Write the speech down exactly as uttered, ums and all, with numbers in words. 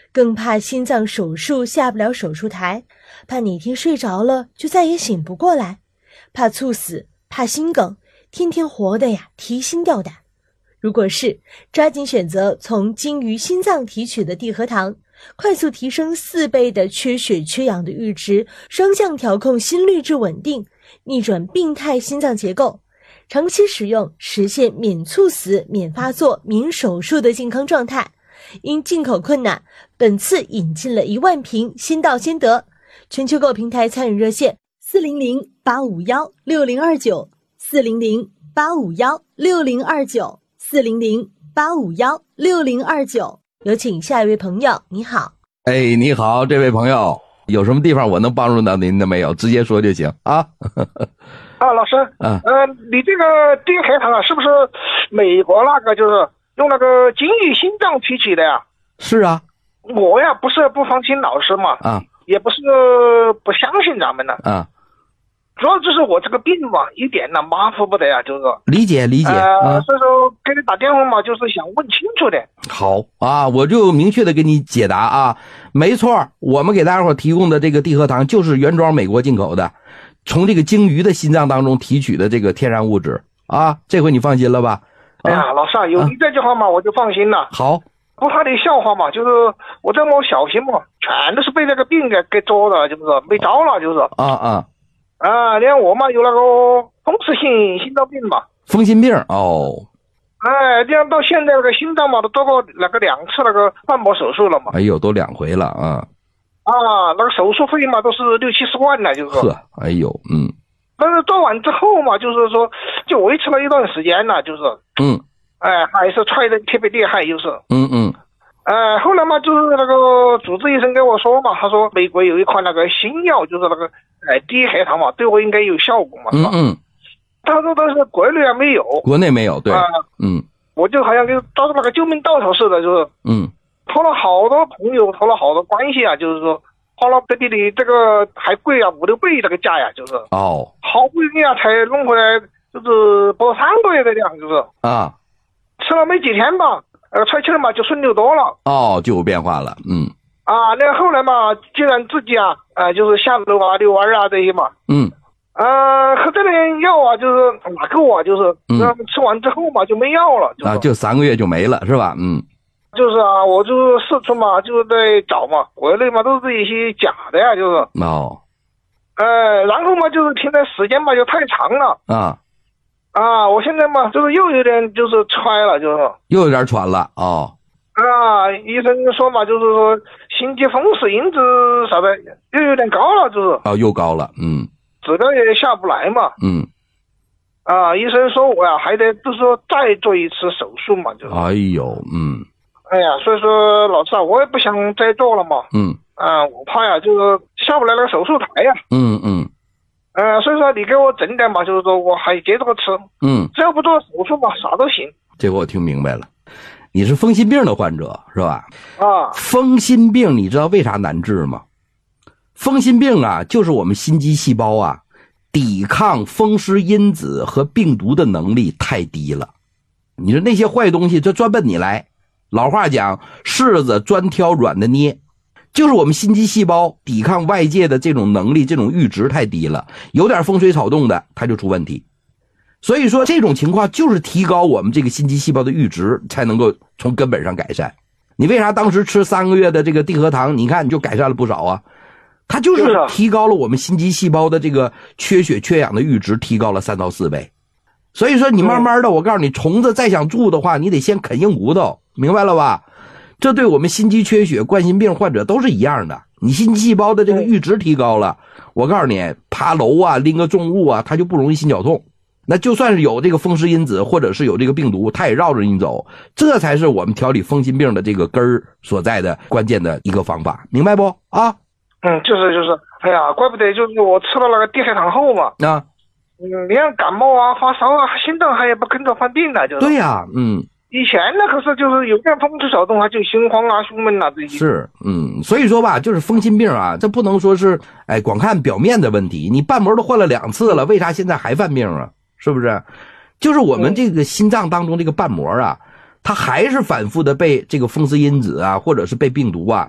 更怕心脏手术下不了手术台，怕哪天睡着了就再也醒不过来，怕猝死，怕心梗，天天活的呀提心吊胆。如果是，抓紧选择从精于心脏提取的地核糖，快速提升四倍的缺血缺氧的阈值，双向调控心律质稳定，逆转病态心脏结构，长期使用实现免猝死、免发作、免手术的健康状态。因进口困难，本次引进了一万瓶，先到先得。全球购平台参与热线四零零八五幺六零二九四零零八五幺六零二九四零零八五幺六零二九。有请下一位朋友，你好。 哎，你好，这位朋友，有什么地方我能帮助到您的没有？直接说就行啊。 啊，老师， 嗯， 呃，你这个低核糖啊，是不是美国那个就是用那个精益心脏提取的呀？ 是啊。 我呀不是不放心老师嘛， 啊， 也不是不相信咱们的， 啊， 主要就是我这个病嘛，一点呢马虎不得呀，就是理解理解。 呃、 啊， 所以说给你打电话嘛，就是想问清楚的。 好啊，我就明确的给你解答啊，没错，我们给大家伙提供的这个地核糖就是原装美国进口的，从这个鲸鱼的心脏当中提取的这个天然物质啊，这回你放心了吧？ 哎呀，老师啊，有你这句话嘛，我就放心了。 好。 不怕的笑话嘛，就是我这么小心嘛，全都是被那个病给给捉的，就是没招了，就是啊啊啊！你看我嘛有那个风湿性心脏病嘛， 风心病哦。 哎，这样到现在那个心脏嘛都做过那个两次那个瓣膜手术了嘛。 哎呦，都两回了啊！ 啊，那个手术费嘛都是六七十万了，就是。 呵，哎呦，嗯。 但是做完之后嘛，就是说就维持了一段时间了，就是。 嗯。 哎，还是踹的特别厉害，就是。 嗯嗯。 呃，后来嘛，就是那个主治医生跟我说嘛，他说美国有一款那个新药，就是那个呃低核糖嘛，对我应该有效果嘛。 嗯嗯。 他说但是国内还没有。 国内没有，对。 啊、 呃。嗯。 我就好像跟抓住那个救命稻草似的，就是。 嗯。 托了好多朋友，托了好多关系啊，就是说花了这比你这个还贵啊，五六倍这个价呀，就是。 哦。 好不容易啊，才弄回来，就是不到三个月的量，就是。 啊。 吃了没几天吧，呃，踹气儿嘛就顺溜多了。 哦，就有变化了，嗯。 啊，那后来嘛，既然自己啊，呃，就是下楼啊、遛弯啊这些嘛。 嗯。 呃，喝这点药啊，就是哪够啊，就是，嗯，吃完之后嘛就没药了。 啊，就三个月就没了，是吧？嗯。 就是啊，我就四处嘛，就在找嘛，国内嘛都是一些假的呀，就是。 哦。 呃，然后嘛，就是停的时间嘛就太长了。 啊。 啊，我现在嘛，就是又有点就是揣了，就是又有点喘了哦。 啊，医生说嘛，就是说心肌风湿因子啥的又有点高了，就是哦，又高了，嗯， 治疗也下不来嘛， 嗯， 啊，医生说我呀还得就是说再做一次手术嘛，就是， 哎呦，嗯， 哎呀，所以说老师啊，我也不想再做了嘛， 嗯， 啊，我怕呀就是下不来那个手术台呀， 嗯嗯。 呃，所以说你给我整点嘛，就是说我还接着个吃， 嗯， 只要不做手术嘛，啥都行。 这个我听明白了，你是风心病的患者是吧？ 啊， 风心病你知道为啥难治吗？风心病啊，就是我们心肌细胞啊，抵抗风湿因子和病毒的能力太低了。你说那些坏东西，这专奔你来。老话讲，柿子专挑软的捏。就是我们心肌细胞抵抗外界的这种能力，这种阈值太低了，有点风吹草动的它就出问题。所以说这种情况就是提高我们这个心肌细胞的阈值才能够从根本上改善。你为啥当时吃三个月的这个地核糖，你看你就改善了不少啊？它就是提高了我们心肌细胞的这个缺血缺氧的阈值，提高了三到四倍。所以说你慢慢的，我告诉你，虫子再想住的话，你得先啃硬骨头，明白了吧？这对我们心肌缺血、冠心病患者都是一样的。你心肌细胞的这个阈值提高了，我告诉你，爬楼啊、拎个重物啊，它就不容易心绞痛。那就算是有这个风湿因子，或者是有这个病毒，它也绕着你走。这才是我们调理风心病的这个根儿所在的关键的一个方法，明白不？啊？ 嗯，就是就是，哎呀，怪不得就是我吃了那个地核糖后嘛。 啊。 嗯，连感冒啊、发烧啊、心脏还也不跟着犯病了，就是。 对呀、啊，嗯。 以前呢，可是就是有点风吹草动，它就心慌啊、胸闷啊这些。 是，嗯，所以说吧，就是风心病啊，这不能说是，哎，光看表面的问题。你瓣膜都换了两次了，为啥现在还犯病啊？是不是？就是我们这个心脏当中这个瓣膜啊，它还是反复的被这个风湿因子啊，或者是被病毒啊